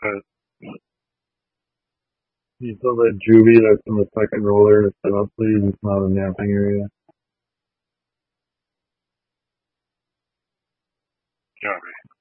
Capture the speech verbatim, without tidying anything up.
Uh, you saw that juvie that's in the second roller to sit up, please. It's not a napping area. Copy.